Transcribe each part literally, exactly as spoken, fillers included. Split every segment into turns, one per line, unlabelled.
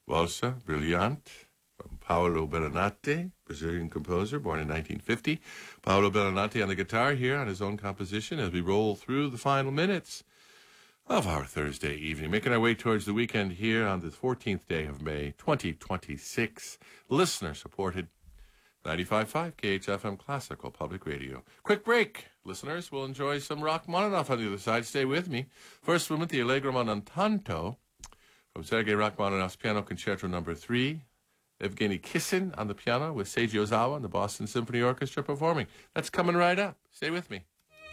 Valsa Brillante from Paolo Bellinati, Brazilian composer, born in nineteen fifty. Paolo Bellinati on the guitar here on his own composition as we roll through the final minutes of our Thursday evening, making our way towards the weekend here on the fourteenth day of May, twenty twenty-six. Listener-supported ninety-five point five K H F M Classical Public Radio. Quick break. Listeners will enjoy some Rachmaninoff on the other side. Stay with me. First movement, the Allegro con tanto from Sergei Rachmaninoff's Piano Concerto Number three. Evgeny Kissin on the piano with Seiji Ozawa and the Boston Symphony Orchestra performing. That's coming right up. Stay with me.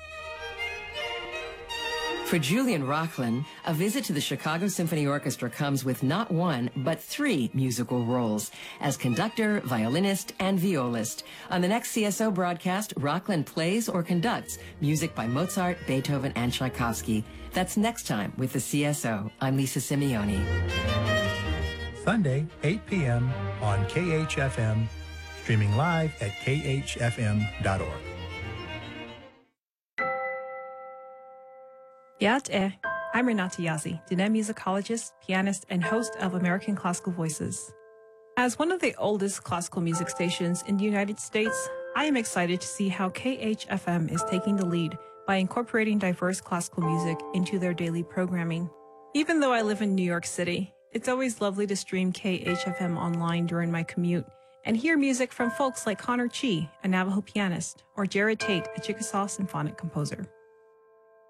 For Julian Rochlin, a visit to the Chicago Symphony Orchestra comes with not one, but three musical roles as conductor, violinist, and violist. On the next C S O broadcast, Rochlin plays or conducts music by Mozart, Beethoven, and Tchaikovsky. That's next time with the C S O. I'm Lisa Simeone.
Sunday, eight p.m. on K H F M, streaming live at K H F M dot org.
Yat eh, I'm Renata Yazzie, Diné musicologist, pianist, and host of American Classical Voices. As one of the oldest classical music stations in the United States, I am excited to see how K H F M is taking the lead by incorporating diverse classical music into their daily programming. Even though I live in New York City, it's always lovely to stream K H F M online during my commute and hear music from folks like Connor Chi, a Navajo pianist, or Jared Tate, a Chickasaw symphonic composer.